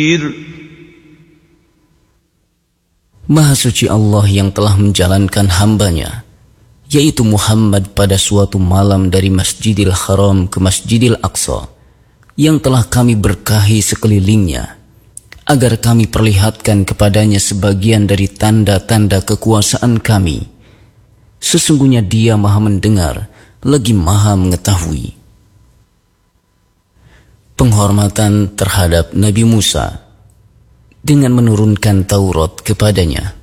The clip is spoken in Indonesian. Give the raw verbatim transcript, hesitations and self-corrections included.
Maha suci Allah yang telah menjalankan hambanya, yaitu Muhammad pada suatu malam dari Masjidil Haram ke Masjidil Aqsa, yang telah kami berkahi sekelilingnya, agar kami perlihatkan kepadanya sebagian dari tanda-tanda kekuasaan kami. Sesungguhnya Dia Maha mendengar, lagi Maha mengetahui. Penghormatan terhadap Nabi Musa dengan menurunkan Taurat kepadanya.